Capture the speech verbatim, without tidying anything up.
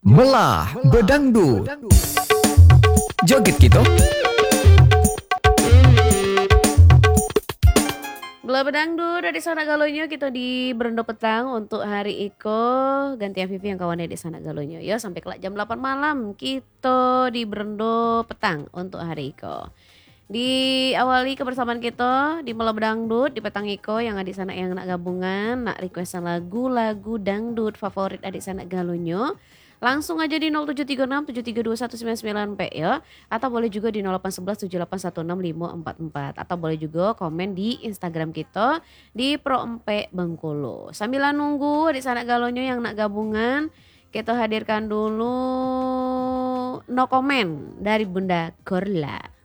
Melah bedangdut. Joget gitu. Belah bedangdut dari sana galonyo kita di Berendo Petang untuk hari Iko gantian Vivi yang kawannya di sana galonyo ya sampai kelak jam delapan malam kita di Berendo Petang untuk hari Iko. Di awali kebersamaan kita di Melah Bedangdut di Petang Iko yang adik sana yang nak gabungan nak requestan lagu-lagu dangdut favorit adik sana galonyo. Langsung aja di nol tujuh tiga enam tujuh tiga dua satu sembilan sembilan P ya. Atau boleh juga di nol delapan satu satu tujuh delapan satu enam lima empat empat. Atau boleh juga komen di Instagram kita di Proempe Bengkulu. Sambil nunggu di sana galonyo yang nak gabungan, kita hadirkan dulu no comment dari Bunda Gorla.